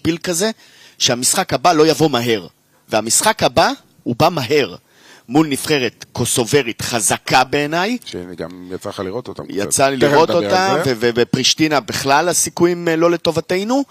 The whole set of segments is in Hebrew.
משפיל כזה, שהמשחק הבא לא יבוא מהר. והמשחק הבא הוא בא מהר. מול נבחרת קוסוברית חזקה בעיניי. שגם יצא לך לראות אותם. יצא לי לראות אותה, ובפרישטינה בכלל הסיכויים לא לטובתנו.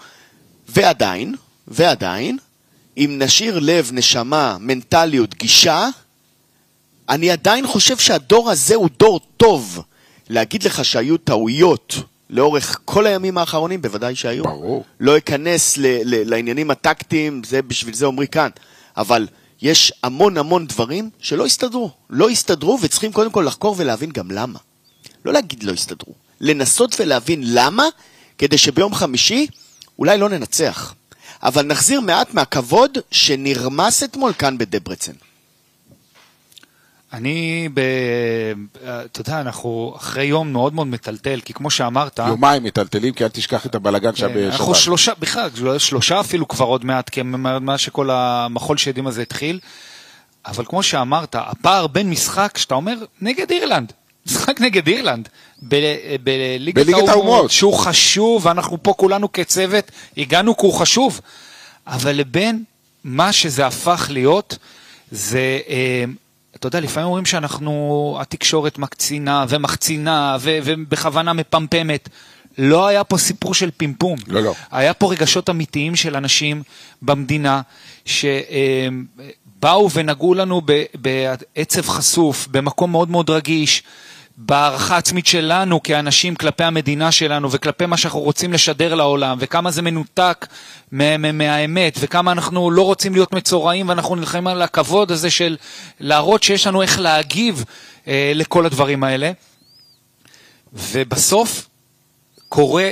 ועדיין, אם נשאיר לב, נשמה, מנטליות, גישה, אני עדיין חושב שהדור הזה הוא דור טוב. להגיד לך שהיו טעויות לאורך כל הימים האחרונים, בוודאי שהיו. ברור. לא אכנס לעניינים הטקטיים, זה בשביל זה אומרי כאן. אבל יש המון דברים שלא הסתדרו. לא הסתדרו, וצריכים קודם כל לחקור ולהבין גם למה. לא להגיד לא הסתדרו. לנסות ולהבין למה, כדי שביום חמישי אולי לא ננצח. אבל נחזיר מעט מהכבוד שנרמס אתמול כאן בדברצן. אתה יודע, אנחנו אחרי יום מאוד מאוד מטלטל, כי כמו שאמרת... יומיים מטלטלים, כי אל תשכח את הבלגן שם בשבת. אנחנו שלושה אפילו כבר עוד מעט, כי מה שכל המחול שדים הזה התחיל, אבל כמו שאמרת, הפער בין משחק, שאתה אומר, נגד אירלנד, משחק נגד אירלנד, בליגת האומות, שהוא חשוב, ואנחנו פה כולנו כצוות, הגענו כי הוא חשוב, אבל לבין מה שזה הפך להיות, זה... אתה יודע, לפעמים אומרים שאנחנו, התקשורת מקצינה ומחצינה ובכוונה מפמפמת. לא היה פה סיפור של פימפום. לא. היה פה רגשות אמיתיים של אנשים במדינה שבאו ונגעו לנו בעצב חשוף, במקום מאוד מאוד רגיש, בערכה עצמית שלנו כאנשים כלפי המדינה שלנו וכלפי מה שאנחנו רוצים לשדר לעולם, וכמה זה מנותק מהאמת, וכמה אנחנו לא רוצים להיות מצורעים, ואנחנו נלחמים על הכבוד הזה של להראות שיש לנו איך להגיב לכל הדברים האלה. ובסוף קורה,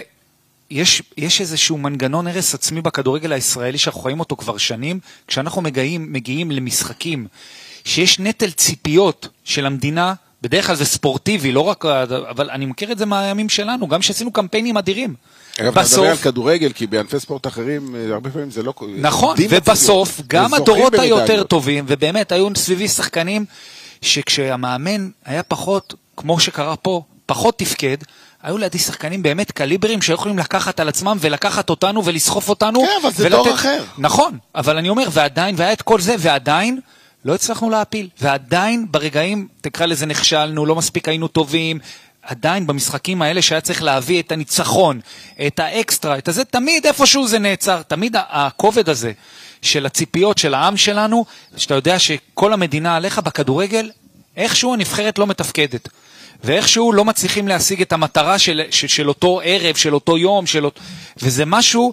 יש איזשהו מנגנון הרס עצמי בכדורגל הישראלי שאנחנו חיים אותו כבר שנים, כשאנחנו מגיעים למשחקים שיש נטל ציפיות של המדינה, בדרך כלל זה ספורטיבי, לא רק, אבל אני מכיר את זה מהימים שלנו, גם שעשינו קמפיינים אדירים. אגב, אתה מדבר על כדורגל, כי בענפי ספורט אחרים, הרבה פעמים זה לא... נכון, ובסוף, גם הדורות היותר טובים, ובאמת היו סביבי שחקנים, שכשהמאמן היה פחות, כמו שקרה פה, פחות תפקד, היו לידי שחקנים באמת קליברים, שיכולים לקחת על עצמם, ולקחת אותנו, ולסחוף אותנו. כן, אבל זה דור אחר. נכון, אבל אני אומר, ועדיין, והיה את כל זה, ועדיין, לא הצלחנו להפיל, ועדיין ברגעים, תקרא לזה נכשלנו, לא מספיק היינו טובים, עדיין במשחקים האלה שהיה צריך להביא את הניצחון, את האקסטרה, את הזה, תמיד איפשהו זה נעצר, תמיד הכובד הזה של הציפיות של העם שלנו, שאתה יודע שכל המדינה עליך בכדורגל, איכשהו הנבחרת לא מתפקדת, ואיכשהו לא מצליחים להשיג את המטרה של אותו ערב, של אותו יום, וזה משהו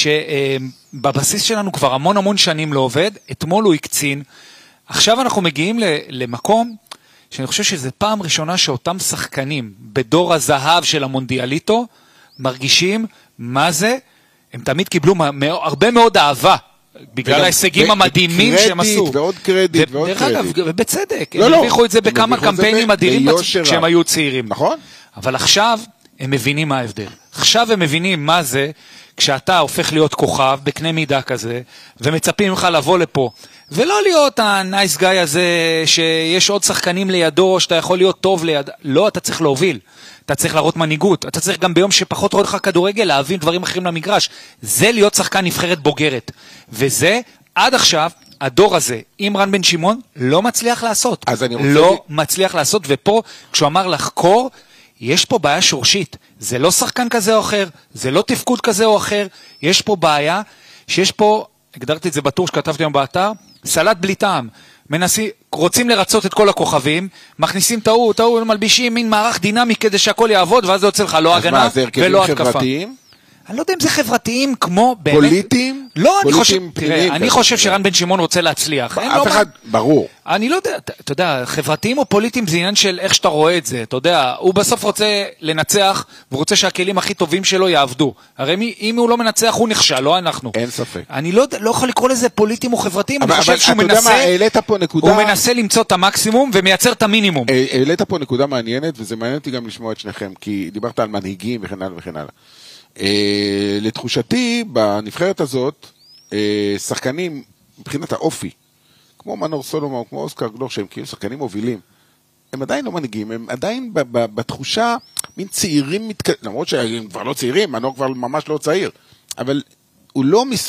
שבבסיס שלנו כבר המון שנים לא עובד, אתמול הוא הקצין, עכשיו אנחנו מגיעים למקום שאני חושב שזה פעם ראשונה שאותם שחקנים בדור הזהב של המונדיאליטו מרגישים מה זה, הם תמיד קיבלו הרבה מאוד אהבה בגלל ההישגים המדהימים שהם עשו. ועוד קרדיט ועוד קרדיט. דרך אגב, ובצדק, הם הרוויחו את זה בכמה קמפיינים אדירים כשהם היו צעירים. נכון. אבל עכשיו הם מבינים מה ההבדל. עכשיו הם מבינים מה זה כשאתה הופך להיות כוכב בקנה מידה כזה, ומצפים לך לבוא לפה, ולא להיות הנייס גאי הזה, שיש עוד שחקנים לידו, שאתה יכול להיות טוב ליד, לא, אתה צריך להוביל, אתה צריך להראות מנהיגות, אתה צריך גם ביום שפחות רואה לך כדורגל, להבין דברים אחרים למגרש, זה להיות שחקן נבחרת בוגרת, וזה עד עכשיו, הדור הזה, עם רן בן שמעון, לא מצליח לעשות, לא מצליח לעשות, ופה, כשהוא אמר לחקור, יש פה בעיה שורשית, זה לא שחקן כזה או אחר, זה לא תפקוד כזה או אחר, יש פה בעיה, שיש פה, הגדרתי את זה בטור שכתבתי היום באתר, סלט בלי טעם, רוצים לרצות את כל הכוכבים, מכניסים טעות, מלבישים מין מערך דינמי כדי שהכל יעבוד, ואז זה יוצא לך לא הגנה ולא התקפה. אני לא יודע אם זה חברתיים כמו באמת... פוליטיים? לא, אני חושב שרן בן שמעון רוצה להצליח. אף אחד, ברור. אני לא יודע, אתה יודע, חברתיים או פוליטיים זה עניין של איך שאתה רואה את זה, אתה יודע, הוא בסוף רוצה לנצח, והוא רוצה שהכלים הכי טובים שלו יעבדו. הרי אם הוא לא מנצח, הוא נכשל, לא אנחנו. אין ספק. אני לא יכול לקרוא לזה פוליטיים או חברתיים, אני חושב שהוא מנסה למצוא את המקסימום ומייצר את המינימום. העלית פה נקודה מעניינת, וזה מעניין אותי גם לשמוע את שניכם, כי דיברת על מנהיגים וכן הלאה וכן הלאה. לתחושתי בנבחרת הזאת שחקנים מבחינת האופי כמו מנור סולומון, כמו אוסקר גלוך, שהם כאילו שחקנים מובילים, הם עדיין לא מנהיגים, הם עדיין בתחושה מין צעירים, למרות שהם כבר לא צעירים, מנור כבר ממש לא צעיר, אבל הוא לא